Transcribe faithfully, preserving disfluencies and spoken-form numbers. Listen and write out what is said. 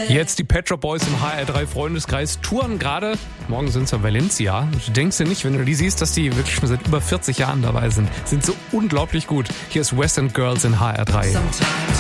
Jetzt die Pet Shop Boys im H R drei Freundeskreis touren gerade. Morgen sind sie in Valencia. Du denkst dir nicht, wenn du die siehst, dass die wirklich schon seit über vierzig Jahren dabei sind. Sind so unglaublich gut. Hier ist West End Girls in H R drei.